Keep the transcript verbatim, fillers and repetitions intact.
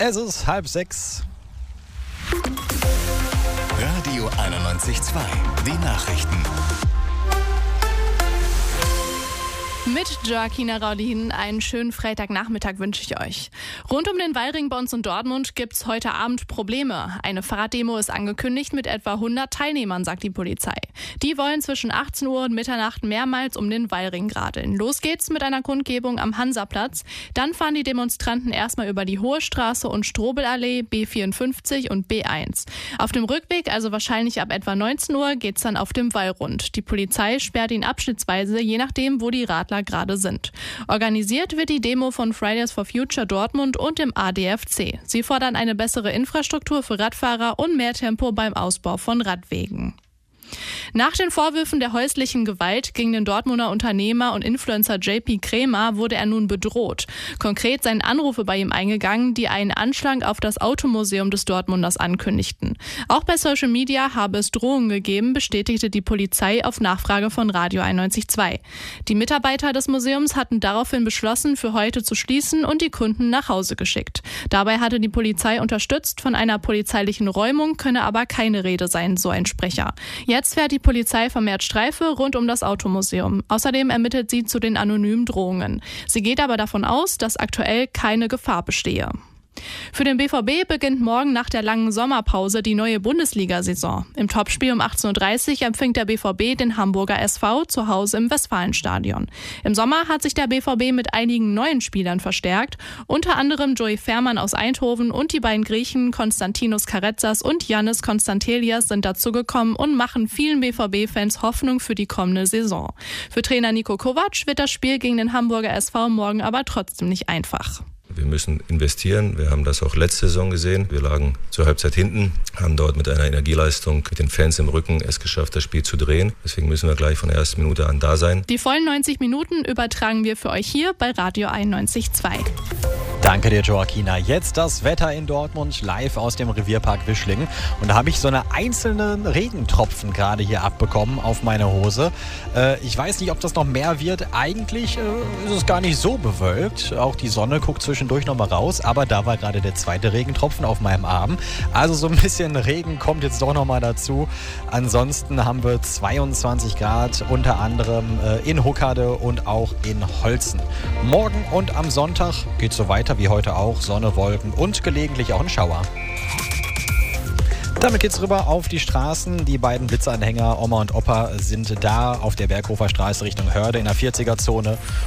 Es ist halb sechs. Radio einundneunzig Komma zwei, die Nachrichten. Mit Joaquina Raudin einen schönen Freitagnachmittag wünsche ich euch. Rund um den Wallring bei uns in Dortmund gibt's heute Abend Probleme. Eine Fahrraddemo ist angekündigt mit etwa hundert Teilnehmern, sagt die Polizei. Die wollen zwischen achtzehn Uhr und Mitternacht mehrmals um den Wallring radeln. Los geht's mit einer Kundgebung am Hansaplatz. Dann fahren die Demonstranten erstmal über die Hohe Straße und Strobelallee, B vierundfünfzig und B eins. Auf dem Rückweg, also wahrscheinlich ab etwa neunzehn Uhr, geht's dann auf dem Wallrund. Die Polizei sperrt ihn abschnittsweise, je nachdem, wo die Radler gerade sind. Organisiert wird die Demo von Fridays for Future Dortmund und dem A D F C. Sie fordern eine bessere Infrastruktur für Radfahrer und mehr Tempo beim Ausbau von Radwegen. Nach den Vorwürfen der häuslichen Gewalt gegen den Dortmunder Unternehmer und Influencer J P Krämer wurde er nun bedroht. Konkret seien Anrufe bei ihm eingegangen, die einen Anschlag auf das Automuseum des Dortmunders ankündigten. Auch bei Social Media habe es Drohungen gegeben, bestätigte die Polizei auf Nachfrage von Radio einundneunzig Komma zwei. Die Mitarbeiter des Museums hatten daraufhin beschlossen, für heute zu schließen und die Kunden nach Hause geschickt. Dabei hatte die Polizei unterstützt, von einer polizeilichen Räumung könne aber keine Rede sein, so ein Sprecher. Jetzt fährt die Polizei vermehrt Streife rund um das Automuseum. Außerdem ermittelt sie zu den anonymen Drohungen. Sie geht aber davon aus, dass aktuell keine Gefahr bestehe. Für den B V B beginnt morgen nach der langen Sommerpause die neue Bundesliga-Saison. Im Topspiel um achtzehn Uhr dreißig empfängt der B V B den Hamburger S V zu Hause im Westfalenstadion. Im Sommer hat sich der B V B mit einigen neuen Spielern verstärkt, unter anderem Joey Fährmann aus Eindhoven und die beiden Griechen Konstantinos Karetsas und Yannis Konstantelias sind dazugekommen und machen vielen B V B-Fans Hoffnung für die kommende Saison. Für Trainer Niko Kovac wird das Spiel gegen den Hamburger S V morgen aber trotzdem nicht einfach. Wir müssen investieren. Wir haben das auch letzte Saison gesehen. Wir lagen zur Halbzeit hinten, haben dort mit einer Energieleistung mit den Fans im Rücken es geschafft, das Spiel zu drehen. Deswegen müssen wir gleich von der ersten Minute an da sein. Die vollen neunzig Minuten übertragen wir für euch hier bei Radio einundneunzig Komma zwei. Danke dir, Joaquina. Jetzt das Wetter in Dortmund, live aus dem Revierpark Wischlingen. Und da habe ich so eine einzelnen Regentropfen gerade hier abbekommen auf meine Hose. Äh, ich weiß nicht, ob das noch mehr wird. Eigentlich äh, ist es gar nicht so bewölkt. Auch die Sonne guckt zwischendurch noch mal raus. Aber da war gerade der zweite Regentropfen auf meinem Arm. Also so ein bisschen Regen kommt jetzt doch noch mal dazu. Ansonsten haben wir zweiundzwanzig Grad, unter anderem äh, in Huckade und auch in Holzen. Morgen und am Sonntag geht es so weiter wie heute auch. Sonne, Wolken und gelegentlich auch ein Schauer. Damit geht's rüber auf die Straßen. Die beiden Blitzanhänger Oma und Opa sind da auf der Berghofer Straße Richtung Hörde in der vierziger Zone.